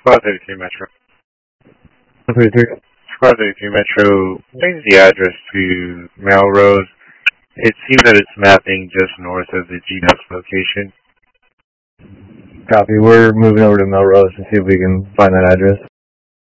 Squad 33 Metro. 133. Squad 33 Metro, change the address to Melrose. It seems that it's mapping just north of the GDUX location. Copy. We're moving over to Melrose to see if we can find that address.